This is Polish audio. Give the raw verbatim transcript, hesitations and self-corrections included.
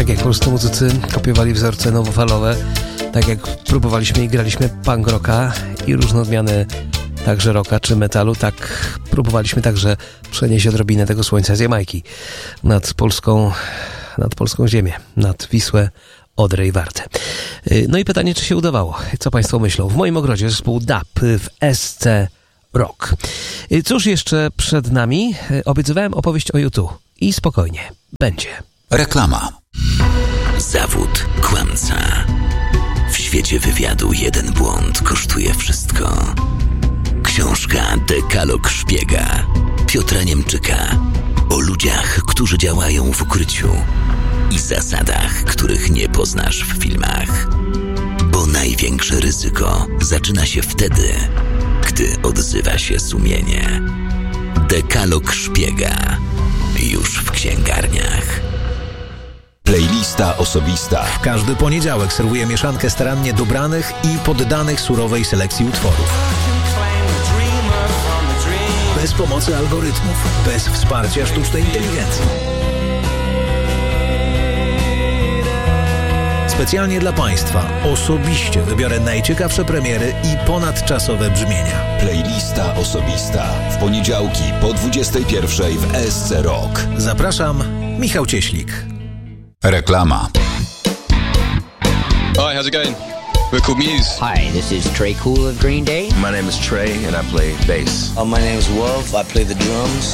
Tak jak polscy muzycy kopiowali wzorce nowofalowe, tak jak próbowaliśmy i graliśmy punk rocka i różne odmiany także rocka czy metalu, tak próbowaliśmy także przenieść odrobinę tego słońca z Jamajki nad polską, nad polską ziemię, nad Wisłę, Odrę i Wartę. No i pytanie, czy się udawało? Co Państwo myślą? W moim ogrodzie zespół D A P w S C Rock. Cóż jeszcze przed nami? Obiecywałem opowieść o U dwa i spokojnie, będzie. Reklama. Zawód kłamca. W świecie wywiadu jeden błąd kosztuje wszystko. Książka Dekalog Szpiega Piotra Niemczyka o ludziach, którzy działają w ukryciu i zasadach, których nie poznasz w filmach. Bo największe ryzyko zaczyna się wtedy, gdy odzywa się sumienie. Dekalog Szpiega już w księgarniach. Playlista osobista. W każdy poniedziałek serwuję mieszankę starannie dobranych i poddanych surowej selekcji utworów. Bez pomocy algorytmów, bez wsparcia sztucznej inteligencji. Specjalnie dla Państwa osobiście wybiorę najciekawsze premiery i ponadczasowe brzmienia. Playlista osobista. W poniedziałki po dwudziestej pierwszej w S C Rock. Zapraszam, Michał Cieślik. Reklama. Hi, how's it going? We're called Muse. Hi, this is Trey Cool of Green Day. My name is Trey and I play bass. Uh, my name is Wolf. I play the drums.